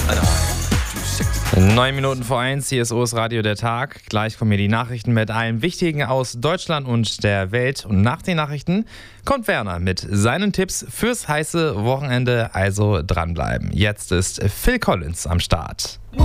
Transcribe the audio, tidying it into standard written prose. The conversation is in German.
9 Minuten vor 1, hier ist OS Radio der Tag. Gleich kommen hier die Nachrichten mit allem Wichtigen aus Deutschland und der Welt. Und nach den Nachrichten kommt Werner mit seinen Tipps fürs heiße Wochenende. Also dranbleiben. Jetzt ist Phil Collins am Start.